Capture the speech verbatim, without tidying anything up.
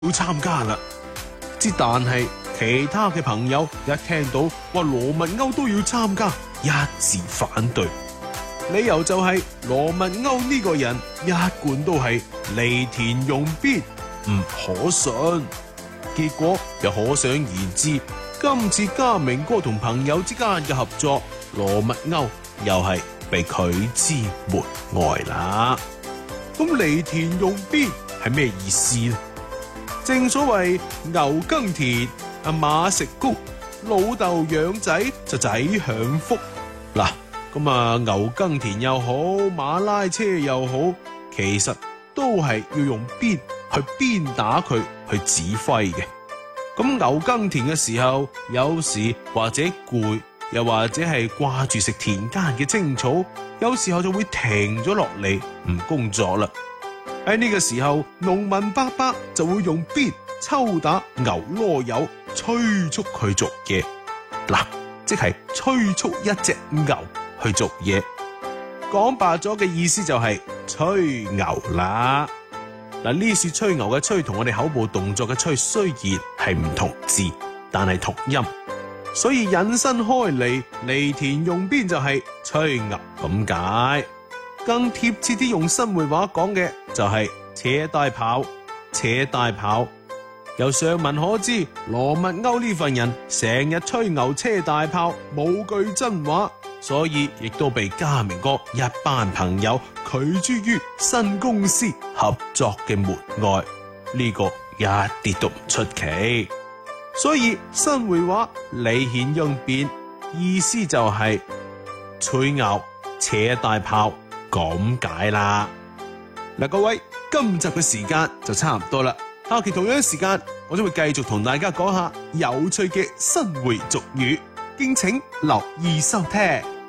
要參加啦。之但係其他嘅朋友一聽到話羅密歐都要參加，一致反對。理由就係羅密歐呢個人一貫都係利田用邊，唔可信。結果又可想而知，今次嘉明哥同朋友之間嘅合作，羅密歐又係被拒之門外啦。咁利田用邊係咩意思呢？正所謂牛耕田，阿馬食穀，老豆養仔就仔享福。嗱，咁啊牛耕田又好，馬拉車又好，其實都係要用鞭去鞭打佢去指揮嘅。咁牛耕田嘅時候，有時或者攰，又或者係掛住食田間嘅青草，有時候就會停咗落嚟唔工作啦。喺呢個時候，農民伯伯就會用鞭抽打牛囉柚，催促佢做嘢。嗱，即係催促一隻牛去做嘢。講白咗嘅意思就係吹牛啦。嗱，呢處吹牛嘅吹同我哋口部動作嘅吹雖然係唔同字，但係同音，所以引申開嚟，利田用邊就係吹牛咁解。更貼切啲用新會話講嘅就係車大炮，車大炮。由上文可知，羅密歐呢份人成日吹牛車大炮，冇句真話，所以亦都被嘉明哥一班朋友拒諸於新公司合作嘅門外。呢個一啲都唔出奇。所以新會話利田用邊意思就係吹牛車大炮咁解啦。嗱，各位，今集嘅時間就差唔多啦。下期同樣時間，我將會繼續同大家講下有趣嘅新會俗語，敬請留意收聽。